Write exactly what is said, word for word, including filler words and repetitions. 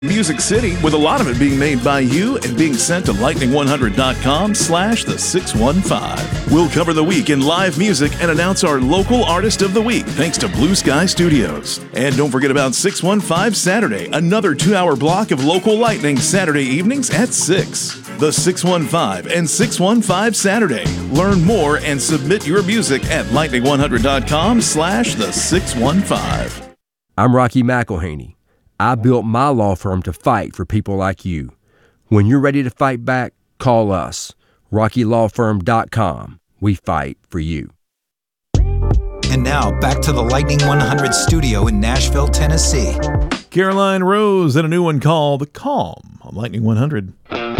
Music City, with a lot of it being made by you and being sent to lightning one hundred dot com slash the six one five. We'll cover the week in live music and announce our local artist of the week thanks to Blue Sky Studios. And don't forget about six one five Saturday, another two-hour block of local lightning Saturday evenings at six. The six one five and six one five Saturday. Learn more and submit your music at lightning one hundred dot com slash the six one five. I'm Rocky McElhaney. I built my law firm to fight for people like you. When you're ready to fight back, call us. rocky law firm dot com. We fight for you. And now, back to the Lightning one hundred studio in Nashville, Tennessee. Caroline Rose and a new one called Calm on Lightning one hundred.